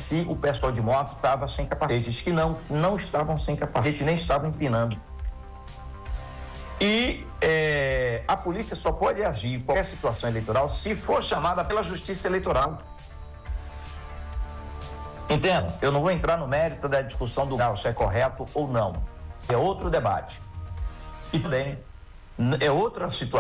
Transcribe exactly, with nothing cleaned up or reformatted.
se o pessoal de moto estava sem capacete. Diz que não, não estavam sem capacete, nem estavam empinando. E é, a polícia só pode agir em qualquer situação eleitoral se for chamada pela Justiça Eleitoral. Entendo? Eu não vou entrar no mérito da discussão do grau, se é correto ou não. É outro debate. E também é outra situação.